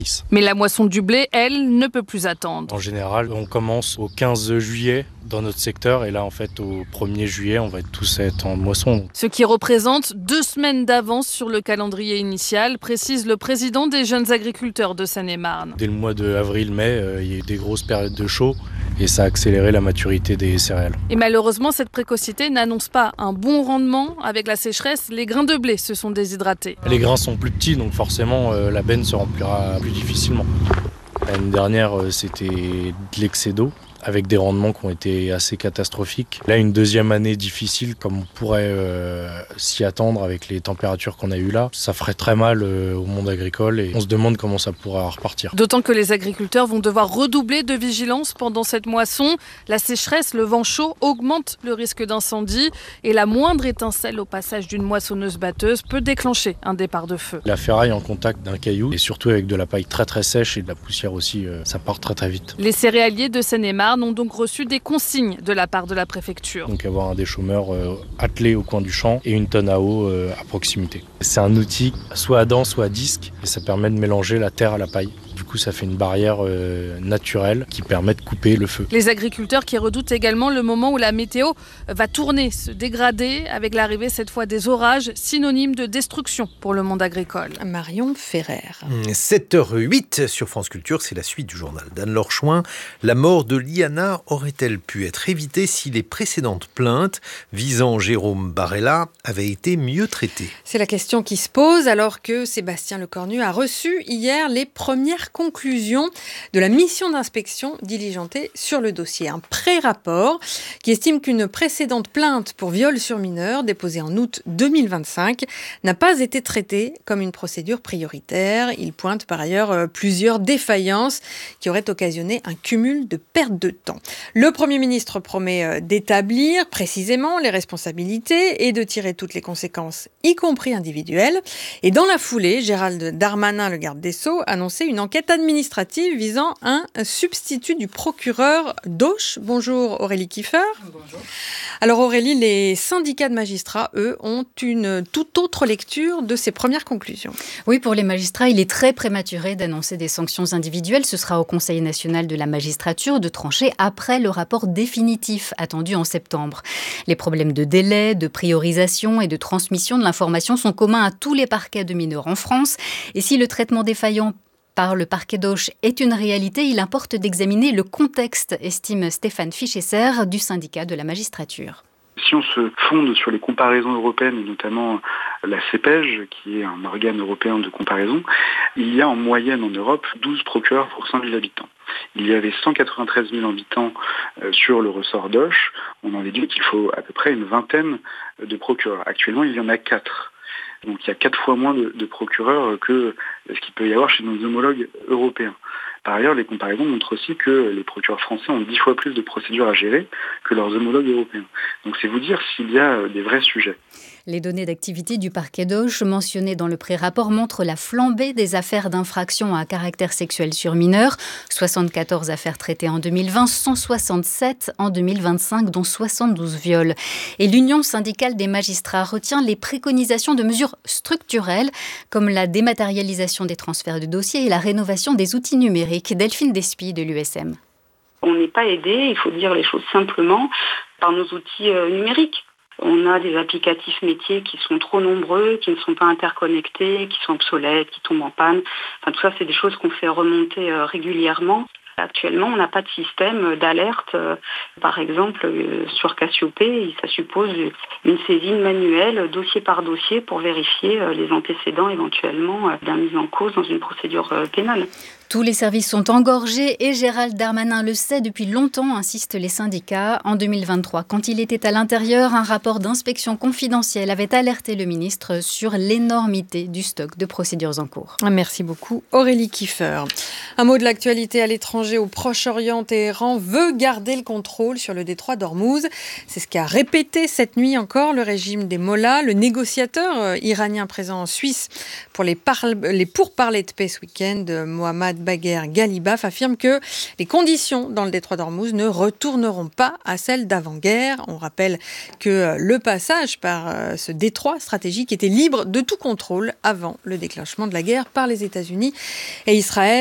Mais la moisson du blé, elle, ne peut plus attendre. En général, on commence au 15 juillet dans notre secteur et là, en fait, au 1er juillet, on va tous être en moisson. Ce qui représente 2 semaines d'avance sur le calendrier initial, précise le président des jeunes agriculteurs de Seine-et-Marne. Dès le mois de avril-mai, il y a eu des grosses périodes de chaud et ça a accéléré la maturité des céréales. Et malheureusement, cette précocité n'annonce pas un bon rendement. Avec la sécheresse, les grains de blé se sont déshydratés. Les grains sont plus petits, donc forcément, la benne se remplira plus difficilement. L'année dernière, c'était de l'excès d'eau, avec des rendements qui ont été assez catastrophiques. Là, une deuxième année difficile, comme on pourrait s'y attendre avec les températures qu'on a eues là, ça ferait très mal au monde agricole et on se demande comment ça pourra repartir. D'autant que les agriculteurs vont devoir redoubler de vigilance pendant cette moisson. La sécheresse, le vent chaud augmente le risque d'incendie et la moindre étincelle au passage d'une moissonneuse-batteuse peut déclencher un départ de feu. La ferraille en contact d'un caillou et surtout avec de la paille très très sèche et de la poussière aussi, ça part très très vite. Les céréaliers de Seine-et-Marne ont donc reçu des consignes de la part de la préfecture. Donc avoir un déchaumeur attelé au coin du champ et une tonne à eau à proximité. C'est un outil soit à dents, soit à disque et ça permet de mélanger la terre à la paille. Du coup, ça fait une barrière naturelle qui permet de couper le feu. Les agriculteurs qui redoutent également le moment où la météo va tourner, se dégrader, avec l'arrivée cette fois des orages, synonyme de destruction pour le monde agricole. Marion Ferrer. 7h08 sur France Culture, c'est la suite du journal d'Anne-Laure Chouin. La mort de Liana aurait-elle pu être évitée si les précédentes plaintes visant Jérôme Barella avaient été mieux traitées ? C'est la question qui se pose alors que Sébastien Lecornu a reçu hier les premières conclusions de la mission d'inspection diligentée sur le dossier. Un pré-rapport qui estime qu'une précédente plainte pour viol sur mineur déposée en août 2025 n'a pas été traitée comme une procédure prioritaire. Il pointe par ailleurs plusieurs défaillances qui auraient occasionné un cumul de pertes de temps. Le Premier ministre promet d'établir précisément les responsabilités et de tirer toutes les conséquences, y compris individuelles. Et dans la foulée, Gérald Darmanin, le garde des Sceaux, annonçait une enquête administrative visant un substitut du procureur d'Auch. Bonjour Aurélie Kiefer. Bonjour. Alors Aurélie, les syndicats de magistrats, eux, ont une toute autre lecture de ces premières conclusions. Oui, pour les magistrats, il est très prématuré d'annoncer des sanctions individuelles. Ce sera au Conseil national de la magistrature de trancher après le rapport définitif attendu en septembre. Les problèmes de délai, de priorisation et de transmission de l'information sont communs à tous les parquets de mineurs en France. Et si le traitement défaillant par le parquet d'Auch est une réalité, il importe d'examiner le contexte, estime Stéphane Fichesser du syndicat de la magistrature. Si on se fonde sur les comparaisons européennes, et notamment la CEPEJ, qui est un organe européen de comparaison, il y a en moyenne en Europe 12 procureurs pour 100 000 habitants. Il y avait 193 000 habitants sur le ressort d'Auch. On en déduit qu'il faut à peu près une vingtaine de procureurs. Actuellement, il y en a 4. Donc il y a 4 fois moins de procureurs que ce qu'il peut y avoir chez nos homologues européens. Par ailleurs, les comparaisons montrent aussi que les procureurs français ont 10 fois plus de procédures à gérer que leurs homologues européens. Donc c'est vous dire s'il y a des vrais sujets. Les données d'activité du parquet d'Auch mentionnées dans le pré-rapport montrent la flambée des affaires d'infraction à caractère sexuel sur mineurs. 74 affaires traitées en 2020, 167 en 2025, dont 72 viols. Et l'Union syndicale des magistrats retient les préconisations de mesures structurelles, comme la dématérialisation des transferts de dossiers et la rénovation des outils numériques. Delphine Despy de l'USM. On n'est pas aidé, il faut dire les choses simplement, par nos outils numériques. On a des applicatifs métiers qui sont trop nombreux, qui ne sont pas interconnectés, qui sont obsolètes, qui tombent en panne. Enfin, tout ça, c'est des choses qu'on fait remonter régulièrement. Actuellement, on n'a pas de système d'alerte. Par exemple, sur Cassiopée, ça suppose une saisine manuelle, dossier par dossier, pour vérifier les antécédents éventuellement d'un mis en cause dans une procédure pénale. Tous les services sont engorgés et Gérald Darmanin le sait depuis longtemps, insistent les syndicats. En 2023, quand il était à l'intérieur, un rapport d'inspection confidentielle avait alerté le ministre sur l'énormité du stock de procédures en cours. Merci beaucoup Aurélie Kiefer. Un mot de l'actualité à l'étranger, au Proche-Orient. Téhéran veut garder le contrôle sur le détroit d'Ormuz. C'est ce qu'a répété cette nuit encore le régime des Mollahs. Le négociateur iranien présent en Suisse pour les pourparlers de paix ce week-end, Mohammad Bagher Ghalibaf, affirme que les conditions dans le détroit d'Ormuz ne retourneront pas à celles d'avant-guerre. On rappelle que le passage par ce détroit stratégique était libre de tout contrôle avant le déclenchement de la guerre par les États-Unis et Israël.